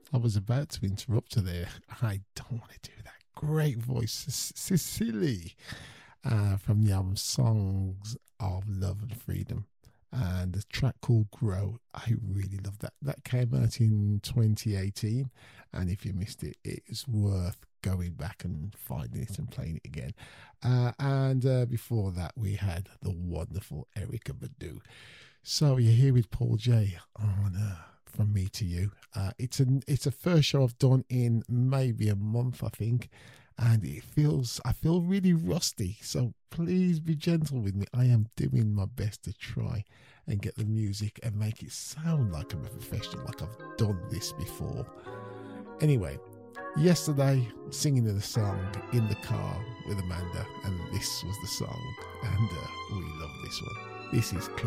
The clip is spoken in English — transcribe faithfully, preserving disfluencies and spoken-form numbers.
I was about to interrupt her there. I don't want to do that. Great voice, Cecily, uh, from the album Songs of Love and Freedom. And the track called Grow. I really love that. That came out in twenty eighteen. And if you missed it, it's worth going back and finding it and playing it again. Uh, and uh, before that, we had the wonderful Erykah Badu. So you're here with Paul J on uh, From Me to You. Uh, it's a it's a first show I've done in maybe a month, I think, and it feels I feel really rusty. So please be gentle with me. I am doing my best to try and get the music and make it sound like I'm a professional, like I've done this before. Anyway, yesterday singing the song in the car with Amanda, and this was the song, and uh, we love this one. This is